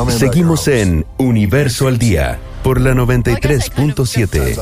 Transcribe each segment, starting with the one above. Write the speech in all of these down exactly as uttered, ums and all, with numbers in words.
Seguimos en Universo al Día por la noventa y tres punto siete.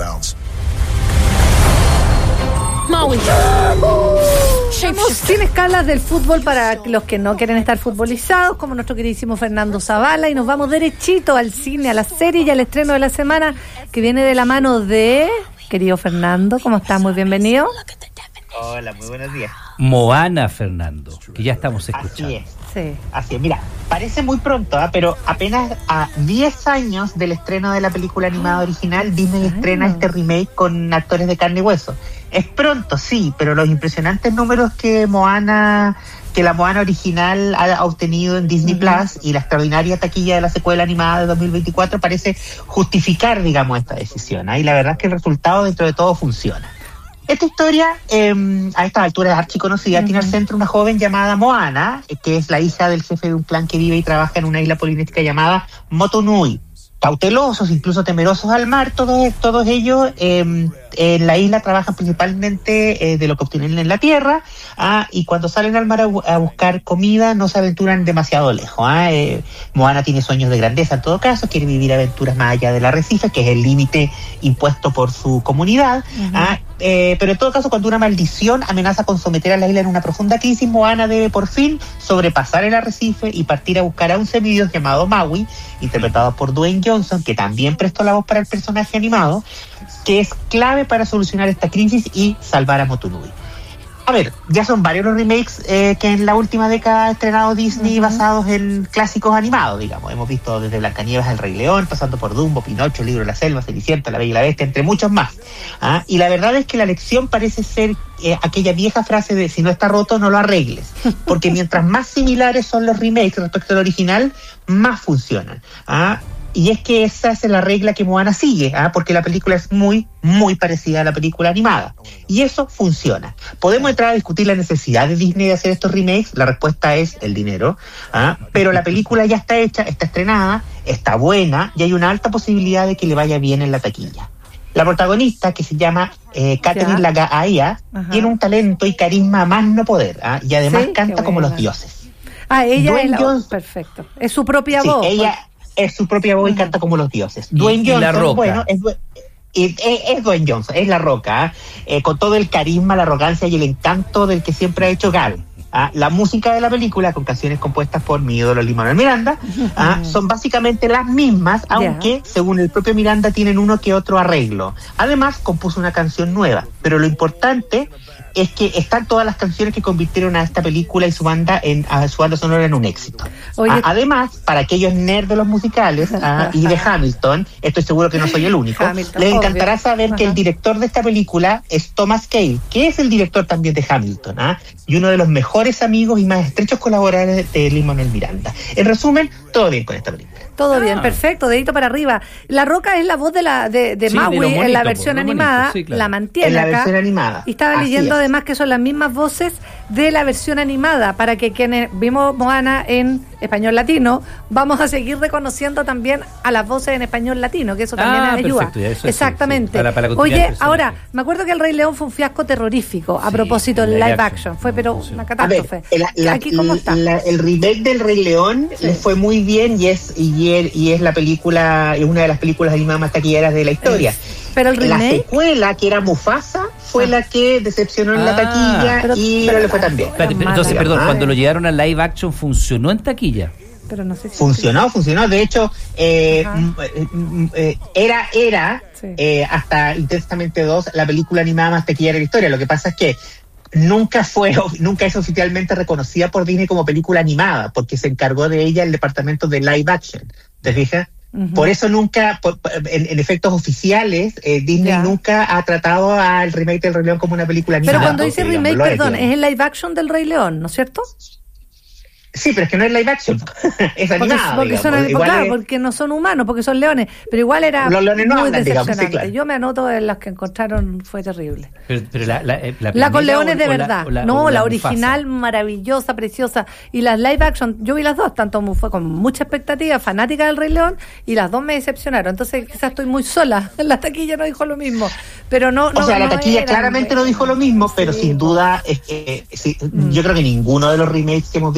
Maui. Estamos sin escalas del fútbol para los que no quieren estar futbolizados, como nuestro queridísimo Fernando Zavala, y nos vamos derechito al cine, a la serie y al estreno de la semana, que viene de la mano de... Querido Fernando, ¿cómo estás? Muy bienvenido. Hola, muy buenos días. Moana, Fernando, que ya estamos escuchando. Así es. Sí. Así es, mira, parece muy pronto, ¿eh? Pero apenas a diez años del estreno de la película animada original, Disney estrena este remake con actores de carne y hueso. Es pronto, sí, pero los impresionantes números que Moana, que la Moana original ha obtenido en Disney uh-huh. Plus y la extraordinaria taquilla de la secuela animada de dos mil veinticuatro parece justificar, digamos, esta decisión, ¿eh? Y la verdad es que el resultado dentro de todo funciona. Esta historia, eh, a estas alturas archiconocida, uh-huh. tiene al centro una joven llamada Moana, que es la hija del jefe de un clan que vive y trabaja en una isla polinésica llamada Motunui. Cautelosos, incluso temerosos al mar, todos, todos ellos eh, en la isla trabajan principalmente eh, de lo que obtienen en la tierra, ah, y cuando salen al mar a, bu- a buscar comida no se aventuran demasiado lejos. Ah, eh, Moana tiene sueños de grandeza en todo caso, quiere vivir aventuras más allá del arrecife, que es el límite impuesto por su comunidad. Uh-huh. Ah, eh, pero en todo caso, cuando una maldición amenaza con someter a la isla en una profunda crisis, Moana debe por fin sobrepasar el arrecife y partir a buscar a un semidios llamado Maui, interpretado por Dwayne Johnson, que también prestó la voz para el personaje animado, que es clave para solucionar esta crisis y salvar a Motunui. A ver, ya son varios los remakes eh, que en la última década ha estrenado Disney uh-huh. basados en clásicos animados, digamos. Hemos visto desde Blancanieves al Rey León, pasando por Dumbo, Pinocho, El Libro de la Selva, Cenicienta, La Bella y la Bestia, entre muchos más. ¿Ah? Y la verdad es que la lección parece ser eh, aquella vieja frase de si no está roto, no lo arregles. Porque mientras más similares son los remakes respecto al original, más funcionan. ¿Ah? Y es que esa es la regla que Moana sigue, ¿ah? Porque la película es muy, muy parecida a la película animada. Y eso funciona. ¿Podemos entrar a discutir la necesidad de Disney de hacer estos remakes? La respuesta es el dinero. ¿Ah? Pero la película ya está hecha, está estrenada, está buena y hay una alta posibilidad de que le vaya bien en la taquilla. La protagonista, que se llama eh, Catherine Lagaaya, tiene un talento y carisma más no poder, ¿ah? Y además sí, canta como los dioses. Ah, ella Dwayne es la... Johnson... Perfecto. Es su propia sí, voz. ella... es su propia voz y canta como los dioses. Y, Dwayne y Johnson, la Roca. bueno, es, es, es Dwayne Johnson, es la Roca, ¿eh? con todo el carisma, la arrogancia y el encanto del que siempre ha hecho Gal. ¿Ah? La música de la película, con canciones compuestas por mi ídolo Lin-Manuel Miranda, ¿ah? son básicamente las mismas, aunque, yeah. según el propio Miranda, tienen uno que otro arreglo. Además, compuso una canción nueva, pero lo importante es que están todas las canciones que convirtieron a esta película y su banda en a su banda sonora en un éxito. Oye, además, para aquellos nerds de los musicales uh, y de Hamilton, estoy seguro que no soy el único, Hamilton, les encantará obvio. saber uh-huh. que el director de esta película es Thomas Cale, que es el director también de Hamilton, ¿ah? y uno de los mejores amigos y más estrechos colaboradores de Lin-Manuel Miranda. En resumen, todo bien con esta película. Todo ah. bien, perfecto, dedito para arriba. La Roca es la voz de la de, de sí, Maui de bonito, en la versión pues, animada, bonito, sí, claro. la mantiene en la acá. versión animada. Y estaba Así leyendo es. además que son las mismas voces de la versión animada, para que quienes vimos Moana en español latino, vamos a seguir reconociendo también a las voces en español latino, que eso también ah, ayuda. Perfecto, ya, eso exactamente. Sí, sí. Para, para Oye, ahora, me acuerdo que El Rey León fue un fiasco terrorífico, a sí, propósito del live action. action, fue pero una catástrofe. A ver, la, la, Aquí, ¿cómo está? La, el remake del Rey León sí. le fue muy bien y es y, el, y es la película, es una de las películas animadas más taquilleras de la historia. Es, pero el remake, la secuela, que era Mufasa, fue ah. la que decepcionó en ah, la taquilla pero, y pero, no le fue tan bien. Pero, pero, entonces, perdón, cuando lo llevaron a live action, ¿funcionó en taquilla? Pero no sé si funcionó, sí. funcionó. De hecho, eh, eh, era, era sí. eh, hasta Intensamente dos la película animada más taquillera de la historia. Lo que pasa es que nunca fue, nunca es oficialmente reconocida por Disney como película animada, porque se encargó de ella el departamento de live action. ¿Te fijas? Uh-huh. Por eso nunca, por, en, en efectos oficiales, eh, Disney yeah. nunca ha tratado al remake del Rey León como una película animada. Pero cuando dice porque, remake, digamos, perdón, es, es el live action del Rey León, ¿no es cierto? Sí, pero es que no es live action, es animada. Porque, porque, son, claro, es, porque no son humanos, porque son leones, pero igual era los leones no muy hablan, decepcionante. Digamos, sí, claro. Yo me anoto en las que encontraron, fue terrible. Pero, pero la, la, la, la con leones o, de o verdad, la, la, no, la, la original, Mufasa. Maravillosa, preciosa, y las live action, yo vi las dos, tanto fue con mucha expectativa, fanática del Rey León, y las dos me decepcionaron, entonces quizás estoy muy sola, la taquilla no dijo lo mismo, pero no, no o sea, la no taquilla eran, claramente no dijo lo mismo, sí, pero sin duda, es que, sí, mm. yo creo que ninguno de los remakes que hemos visto de estas películas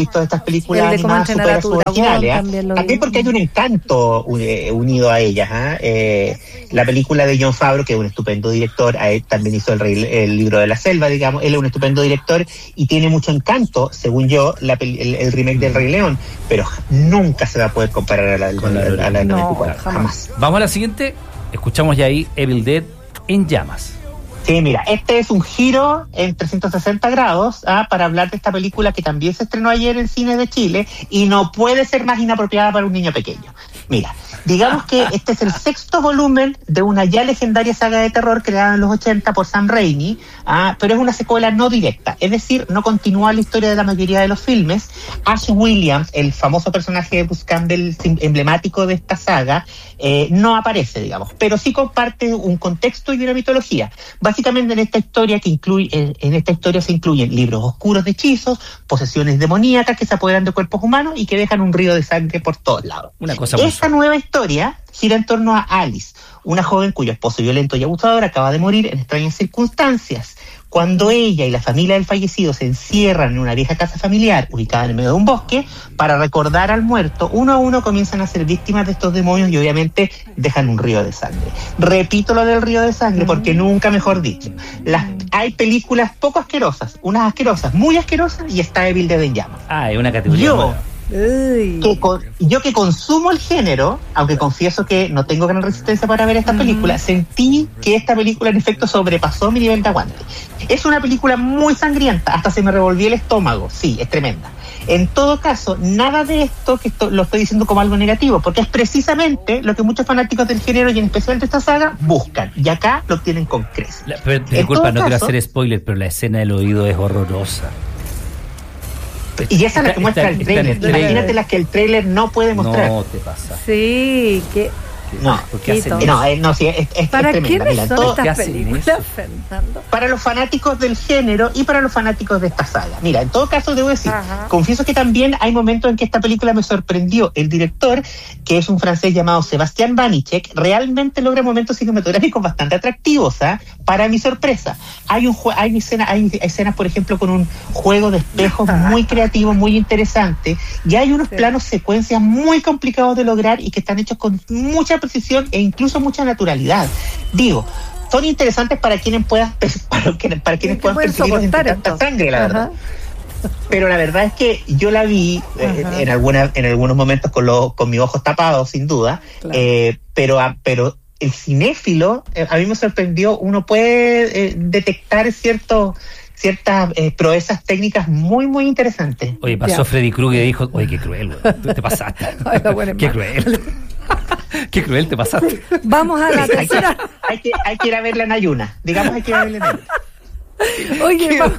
películas animadas superan sus originales. También, también porque hay un encanto eh, unido a ellas. ¿eh? Eh, la película de Jon Favreau, que es un estupendo director, él también hizo el, rey, el libro de la selva, digamos, él es un estupendo director y tiene mucho encanto, según yo, la, el, el remake del Rey León, pero nunca se va a poder comparar a la del no, noventa y cuatro, jamás. jamás. Vamos a la siguiente, escuchamos ya ahí Evil Dead en llamas. Sí, mira, este es un giro en trescientos sesenta grados ¿ah? para hablar de esta película que también se estrenó ayer en cines de Chile y no puede ser más inapropiada para un niño pequeño. Mira, digamos que este es el sexto volumen de una ya legendaria saga de terror creada en los ochenta por Sam Raimi, ¿ah? pero es una secuela no directa, es decir, no continúa la historia de la mayoría de los filmes. Ash Williams, el famoso personaje de Bruce Campbell emblemático de esta saga, eh, no aparece, digamos, pero sí comparte un contexto y una mitología. Básicamente en esta historia que incluye, en, en esta historia se incluyen libros oscuros de hechizos, posesiones demoníacas que se apoderan de cuerpos humanos y que dejan un río de sangre por todos lados. Una cosa Esta muy... nueva historia gira en torno a Alice, una joven cuyo esposo violento y abusador acaba de morir en extrañas circunstancias. Cuando ella y la familia del fallecido se encierran en una vieja casa familiar ubicada en el medio de un bosque, para recordar al muerto, uno a uno comienzan a ser víctimas de estos demonios y obviamente dejan un río de sangre. Repito lo del río de sangre porque nunca mejor dicho. Las, hay películas poco asquerosas, unas asquerosas, muy asquerosas, y está Evil Dead en llamas. Ah, es una categoría Yo, nueva. Que con, yo que consumo el género, aunque confieso que no tengo gran resistencia para ver esta película, sentí que esta película en efecto sobrepasó mi nivel de aguante. Es una película muy sangrienta, hasta se me revolvió el estómago, sí, es tremenda. En todo caso, nada de esto que esto, lo estoy diciendo como algo negativo, porque es precisamente lo que muchos fanáticos del género y en especial de esta saga buscan, y acá lo tienen con creces. La, pero, disculpa, no caso, quiero hacer spoiler, pero la escena del oído es horrorosa. Y esa es la que muestra el trailer. Imagínate las que el trailer no puede mostrar. No te pasa. Sí, que... No, porque hacen no, eh, no, sí, es, es, ¿Para es tremenda. quiénes Mira, son todo, estas películas, Fernando? Para los fanáticos del género y para los fanáticos de esta saga. Mira, en todo caso debo decir, Ajá. confieso que también hay momentos en que esta película me sorprendió. El director, que es un francés llamado Sebastián Banishek, realmente logra momentos cinematográficos bastante atractivos, ¿eh? Para mi sorpresa. Hay un hay escenas, hay escenas, por ejemplo, con un juego de espejos muy creativo, muy interesante, y hay unos sí. planos secuencias muy complicados de lograr y que están hechos con mucha precisión e incluso mucha naturalidad. Digo, son interesantes para quienes puedan para, para quienes puedan percibir tanta sangre, la Ajá. verdad. Pero la verdad es que yo la vi eh, en alguna, en algunos momentos con los con mis ojos tapados, sin duda. Claro. Eh, pero pero el cinéfilo eh, a mí me sorprendió. Uno puede eh, detectar cierto ciertas eh, proezas técnicas muy, muy interesantes. Oye, pasó ya. Freddy Krueger y dijo, oye, qué cruel, güey. Tú te pasaste. Ay, bueno, qué cruel. Qué cruel te pasaste. Vamos a la sí, tercera. Hay que, hay, que, hay que ir a verla en ayuna. Digamos, hay que ir a verla en ayuna. Oye, vamos.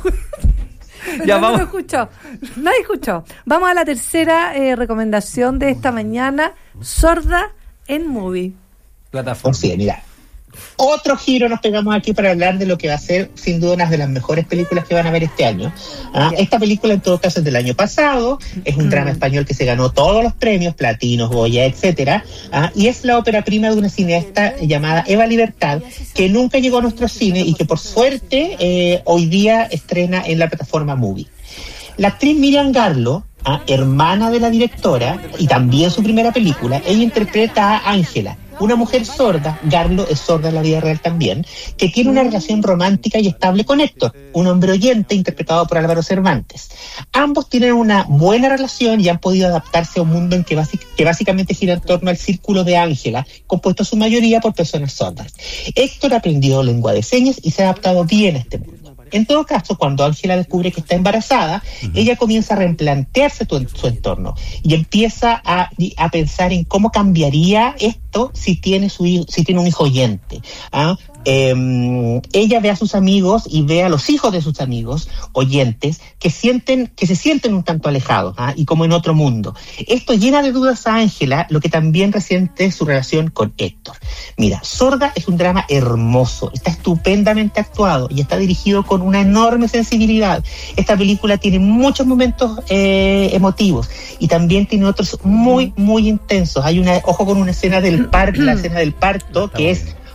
Ya no, vamos. No escuchó. Nadie escuchó. Vamos a la tercera eh, recomendación de esta mañana. Sorda en Movie. Plataforma. Sí, mira. Otro giro nos pegamos aquí para hablar de lo que va a ser sin duda una de las mejores películas que van a ver este año. ¿Ah? Esta película en todo caso es del año pasado, es un drama español que se ganó todos los premios, Platinos, Goya, etcétera, ¿ah? y es la ópera prima de una cineasta llamada Eva Libertad, que nunca llegó a nuestro cine y que por suerte eh, hoy día estrena en la plataforma Movie. La actriz Miriam Garlo, ¿ah? hermana de la directora y también su primera película, ella interpreta a Ángela, una mujer sorda. Garlo es sorda en la vida real también, que tiene una relación romántica y estable con Héctor, un hombre oyente interpretado por Álvaro Cervantes. Ambos tienen una buena relación y han podido adaptarse a un mundo en que, basic- que básicamente gira en torno al círculo de Ángela, compuesto en su mayoría por personas sordas. Héctor ha aprendido lengua de señas y se ha adaptado bien a este mundo. En todo caso, cuando Ángela descubre que está embarazada, uh-huh. ella comienza a replantearse tu, su entorno y empieza a, a pensar en cómo cambiaría esto si tiene su hijo, si tiene un hijo oyente. ¿Ah? Eh, ella ve a sus amigos y ve a los hijos de sus amigos oyentes que sienten que se sienten un tanto alejados, ¿ah? y como en otro mundo. Esto llena de dudas a Ángela, lo que también resiente su relación con Héctor. Mira, Sorda es un drama hermoso, está estupendamente actuado y está dirigido con una enorme sensibilidad. Esta película tiene muchos momentos eh, emotivos y también tiene otros muy, muy intensos. Hay una, ojo con una escena del parto, la escena del parto, que es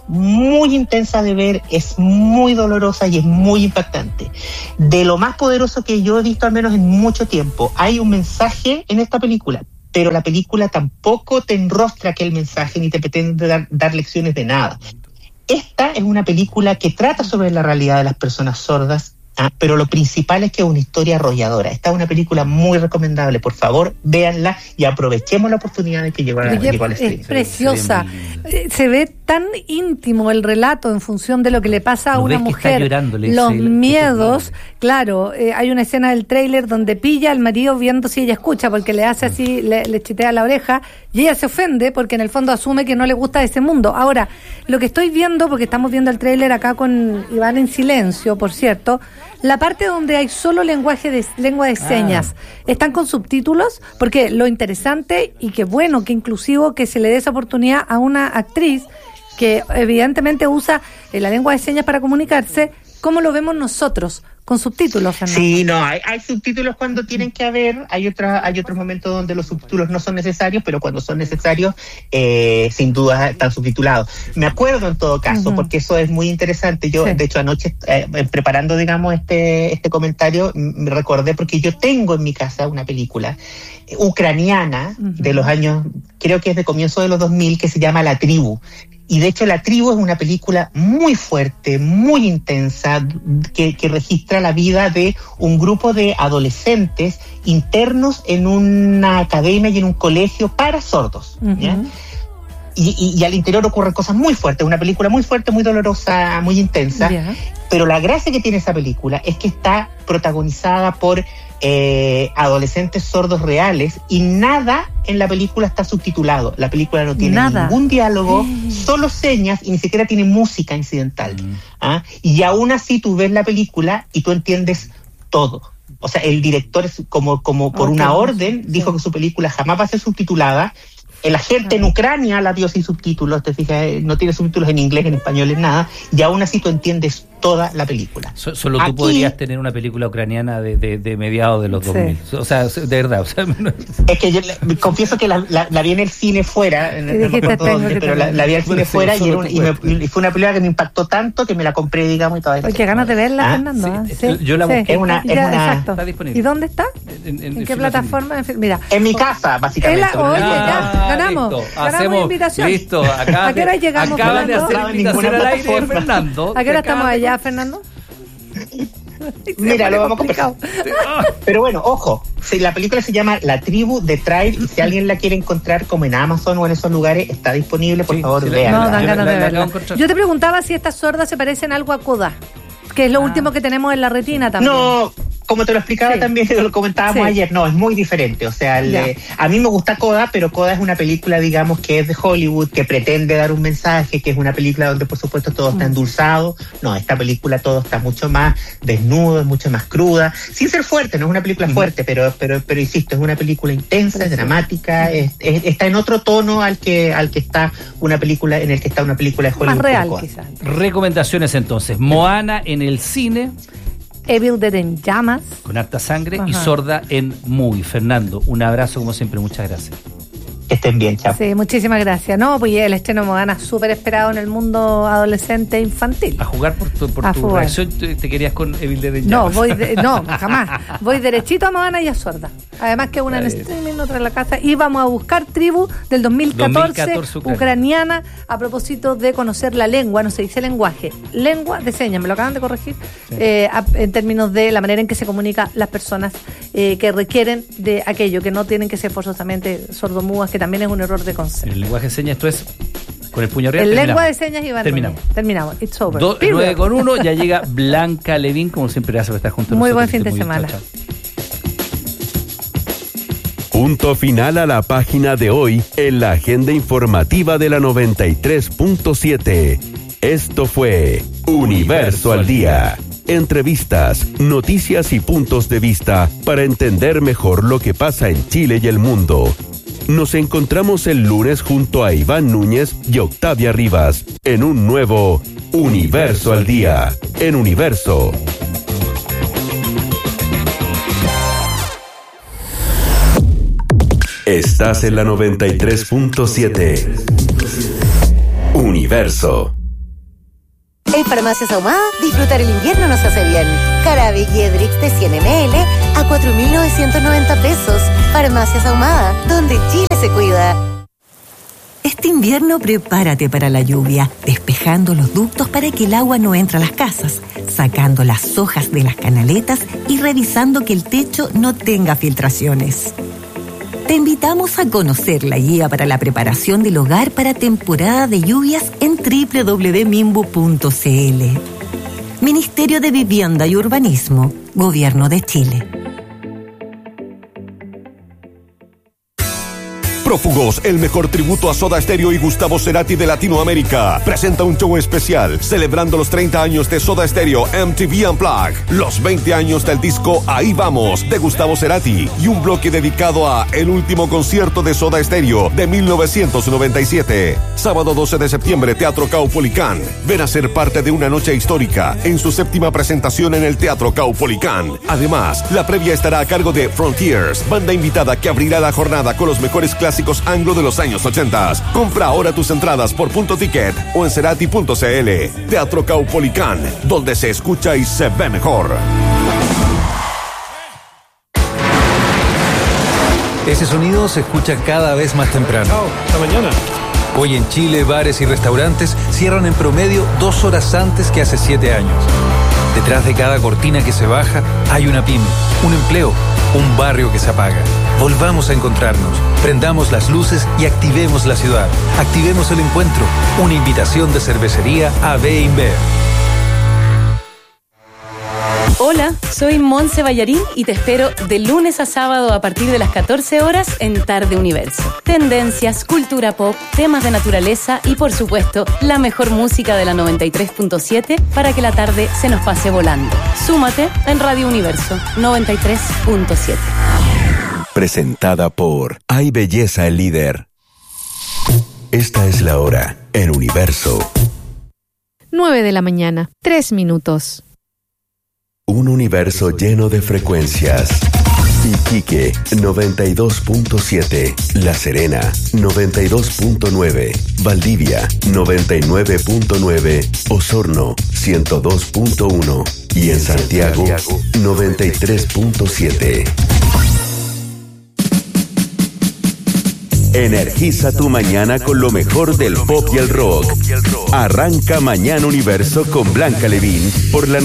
muy intensa de ver, es muy dolorosa y es muy impactante. De lo más poderoso que yo he visto, al menos en mucho tiempo. Hay un mensaje en esta película, pero la película tampoco te enrostra aquel mensaje ni te pretende dar, dar lecciones de nada. Esta es una película que trata sobre la realidad de las personas sordas, ¿ah? Pero lo principal es que es una historia arrolladora. Esta es una película muy recomendable. Por favor, véanla y aprovechemos la oportunidad de que llegó, a, llegó al streaming. Es preciosa. Se, se ve tan íntimo el relato en función de lo que le pasa a ¿No una ves que mujer. está llorando, le Los dice él, miedos, claro. Eh, hay una escena del tráiler donde pilla al marido viendo si ella escucha, porque le hace así, le, le chitea la oreja, y ella se ofende porque en el fondo asume que no le gusta ese mundo. Ahora, lo que estoy viendo, porque estamos viendo el tráiler acá con Iván en silencio, por cierto, la parte donde hay solo lenguaje de lengua de señas, ah. ¿están con subtítulos? Porque lo interesante y qué bueno, qué inclusivo que se le dé esa oportunidad a una actriz que evidentemente usa la lengua de señas para comunicarse, ¿cómo lo vemos nosotros? Con subtítulos, Fernando. Sí, no, hay, hay subtítulos cuando tienen que haber, hay otras, hay otros momentos donde los subtítulos no son necesarios, pero cuando son necesarios, eh, sin duda están subtitulados. Me acuerdo en todo caso, uh-huh. porque eso es muy interesante. Yo, sí. de hecho, anoche, eh, preparando, digamos, este, este comentario, me recordé porque yo tengo en mi casa una película ucraniana uh-huh. de los años, creo que es de comienzo de los dos mil, que se llama La Tribu. Y de hecho La Tribu es una película muy fuerte, muy intensa, que, que registra la vida de un grupo de adolescentes internos en una academia y en un colegio para sordos. Uh-huh. ¿ya? Y, y, y al interior ocurren cosas muy fuertes, una película muy fuerte, muy dolorosa, muy intensa. Yeah. Pero la gracia que tiene esa película es que está protagonizada por eh, adolescentes sordos reales y nada en la película está subtitulado. La película no tiene nada. Ningún diálogo, mm. solo señas y ni siquiera tiene música incidental. Mm. ¿ah? Y aún así tú ves la película y tú entiendes todo. O sea, el director, es como, como por oh, una orden, sí. dijo que su película jamás va a ser subtitulada. La gente en Ucrania la vio sin subtítulos, te fijas, no tiene subtítulos en inglés, en español, en nada, y aún así tú entiendes toda la película. So, solo Aquí, tú podrías tener una película ucraniana de, de, de mediados de los sí. dos mil. O sea, de verdad. O sea, no... Es que yo le, confieso que la, la, la vi en el cine fuera, en, no me acuerdo dónde, pero la, la vi en el cine bueno, fuera sí, y, era un, y, me, y fue una película que me impactó tanto que me la compré, digamos, y todavía. Oye, qué ganas de verla, ¿Ah? Fernando. Sí. Sí. Yo la busqué. Sí. Es una, es ya, una... Exacto. Está disponible. ¿Y dónde está? En, en, ¿En qué plataforma? En, mira. En mi casa, básicamente. La, oye, ya, ganamos. Listo. Ganamos Hacemos, invitación. Listo. Acá ¿A qué hora llegamos, acaban Fernando? de hacer invitación al aire, Fernando. ¿A qué hora estamos allá, Fernando? Mira, lo vamos a conversar. Pero bueno, ojo, si la película se llama La Tribu de Tribe y si alguien la quiere encontrar como en Amazon o en esos lugares, está disponible, por sí, favor, sí, véanla. No, dan ganas de verla. Yo te preguntaba si estas sordas se parecen algo a Coda, que es lo ah. último que tenemos en la retina también. No, como te lo explicaba sí. también, lo comentábamos sí. ayer, no, es muy diferente. O sea, el, eh, a mí me gusta Coda, pero Coda es una película, digamos, que es de Hollywood, que pretende dar un mensaje, que es una película donde, por supuesto, todo está endulzado. No, esta película todo está mucho más desnudo, es mucho más cruda, sin ser fuerte, no es una película fuerte, pero, pero, pero insisto, es una película intensa, es dramática, es, es, está en otro tono al que, al que está una película, en el que está una película de Hollywood. Más real, quizás. Recomendaciones entonces: Moana en el cine, Evil Dead en llamas, con harta sangre, ajá. y Sorda en Movie. Fernando, un abrazo como siempre, muchas gracias. Que estén bien, chao. Sí, muchísimas gracias. No, pues el estreno Moana súper esperado en el mundo adolescente e infantil. A jugar por tu, por tu reacción, te, te querías con Evil Dead en no, llamas. voy de, no, jamás. Voy derechito a Moana y a Sorda. Además que una en streaming, otra en la casa. Y vamos a buscar Tribu del dos mil catorce, dos mil catorce ucraniana, a propósito de conocer la lengua, no se dice lenguaje, lengua de señas, me lo acaban de corregir, sí. eh, a, en términos de la manera en que se comunican las personas eh, que requieren de aquello, que no tienen que ser forzosamente sordomudas, que también es un error de concepto. El lenguaje de señas, esto es con el puño arriba. El lengua de señas, Iván. Terminamos. Terminamos. It's over. Do, nueve con uno, ya llega Blanca Levín, como siempre, gracias por estar junto a muy nosotros. Muy buen fin de semana. Chao, chao. Punto final a la página de hoy en la agenda informativa de la noventa y tres punto siete. Esto fue Universo al Día. Entrevistas, noticias y puntos de vista para entender mejor lo que pasa en Chile y el mundo. Nos encontramos el lunes junto a Iván Núñez y Octavia Rivas en un nuevo Universo al Día en Universo. Estás en la noventa y tres punto siete. Universo. En Farmacias Ahumada, disfrutar el invierno nos hace bien. Jarabe Jedrix de cien mililitros a cuatro mil novecientos noventa pesos. Farmacias Ahumada, donde Chile se cuida. Este invierno prepárate para la lluvia, despejando los ductos para que el agua no entre a las casas, sacando las hojas de las canaletas y revisando que el techo no tenga filtraciones. Te invitamos a conocer la guía para la preparación del hogar para temporada de lluvias en doble u doble u doble u punto mimbu punto c l. Ministerio de Vivienda y Urbanismo, Gobierno de Chile. Prófugos, el mejor tributo a Soda Stereo y Gustavo Cerati de Latinoamérica, presenta un show especial celebrando los treinta años de Soda Stereo M T V Unplugged, los veinte años del disco Ahí Vamos de Gustavo Cerati y un bloque dedicado a el último concierto de Soda Stereo de mil novecientos noventa y siete. Sábado doce de septiembre, Teatro Caupolicán. Ven a ser parte de una noche histórica en su séptima presentación en el Teatro Caupolicán. Además, la previa estará a cargo de Frontiers, banda invitada que abrirá la jornada con los mejores clásicos anglo de los años ochenta. Compra ahora tus entradas por punto ticket o en cerati punto c l. Teatro Caupolicán, donde se escucha y se ve mejor. Ese sonido se escucha cada vez más temprano. Oh, esta mañana. Hoy en Chile, bares y restaurantes cierran en promedio dos horas antes que hace siete años. Detrás de cada cortina que se baja hay una pyme, un empleo, un barrio que se apaga. Volvamos a encontrarnos, prendamos las luces y activemos la ciudad. Activemos el encuentro. Una invitación de cervecería A B InBev. Hola, soy Monse Ballarín y te espero de lunes a sábado a partir de las catorce horas en Tarde Universo. Tendencias, cultura pop, temas de naturaleza y por supuesto la mejor música de la noventa y tres punto siete para que la tarde se nos pase volando. Súmate en Radio Universo noventa y tres punto siete. Presentada por Hay Belleza el Líder. Esta es la hora en Universo. nueve de la mañana, tres minutos. Un universo lleno de frecuencias. Iquique, noventa y dos punto siete. La Serena, noventa y dos punto nueve. Valdivia, noventa y nueve punto nueve. Osorno, ciento dos punto uno. Y en Santiago, noventa y tres punto siete. Energiza tu mañana con lo mejor del pop y el rock. Arranca Mañana Universo con Blanca Levín por la